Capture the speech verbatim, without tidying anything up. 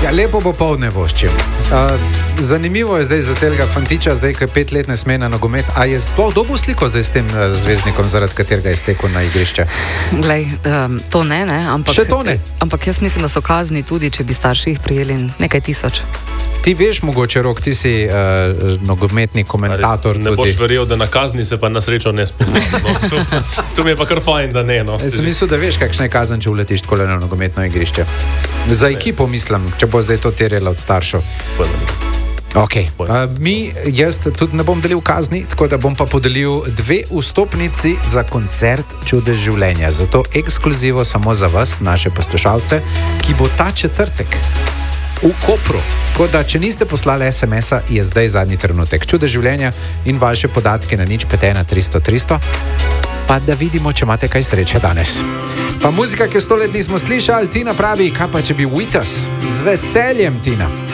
Ja, lepo popoldne voščim. Uh, zanimivo je zdaj za tega fantiča, zdaj, ko je pet let ne sme na nogomet. A je sploh dobil sliko zdaj s tem uh, zvezdnikom, zaradi katerega je stekel na igrišče? Glej, um, to ne, ne, ampak... Še to ne? Ampak jaz mislim, da so kazni tudi, če bi starši jih prijeli nekaj tisoč. Ti veš mogoče, Rok, ti si uh, nogometni komentator. Ne tudi. boš verjel, da na kazni se pa na srečo ne spozna. No. Tu, tu mi je pa kar fajn, da ne. No. Jaz sem mislil, da veš, kakšna je kazen, če uletiš tako na nogometno igrišče. Za ekipo mislim, če bo zdaj to terjala od staršev. Okay. Uh, mi, jaz tudi ne bom delil kazni, tako da bom pa podelil dve vstopnici za koncert Čudež življenja. Zato ekskluzivo samo za vas, naše poslušalce, ki bo ta četrtek v Kopru. Tako da, če niste poslali es em es-a, je zdaj zadnji trenutek. Čudež življenja in vaše podatke na nič pet ena tristo tristo. Pa da vidimo, če imate kaj sreče danes. Pa muzika, ki sto let nismo slišali, Tina pravi, kaj pa če bi With Us? Z veseljem, Tina.